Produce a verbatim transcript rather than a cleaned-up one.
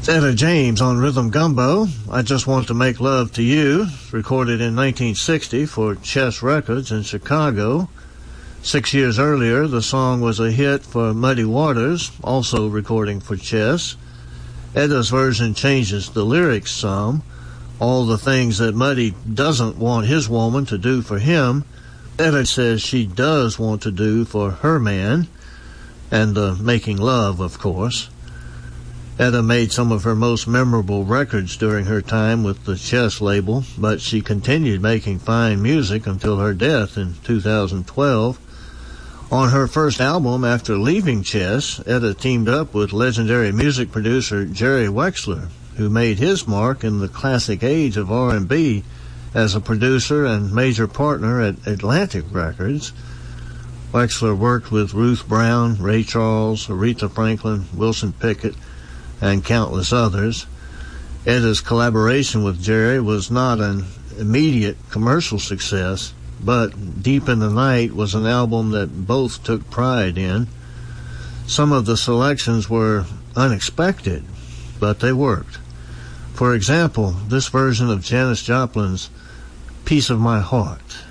Etta James on Rhythm Gumbo, I Just Want to Make Love to You, recorded in nineteen sixty for Chess Records in Chicago. Six years earlier, the song was a hit for Muddy Waters, also recording for Chess. Etta's version changes the lyrics some. All the things that Muddy doesn't want his woman to do for him, Etta says she does want to do for her man, and uh, making love, of course. Etta made some of her most memorable records during her time with the Chess label, but she continued making fine music until her death in two thousand twelve. On her first album after leaving Chess, Etta teamed up with legendary music producer Jerry Wexler, who made his mark in the classic age of R and B as a producer and major partner at Atlantic Records. Wexler worked with Ruth Brown, Ray Charles, Aretha Franklin, Wilson Pickett, and countless others. Etta's collaboration with Jerry was not an immediate commercial success, but Deep in the Night was an album that both took pride in. Some of the selections were unexpected, but they worked. For example, this version of Janis Joplin's Piece of My Heart.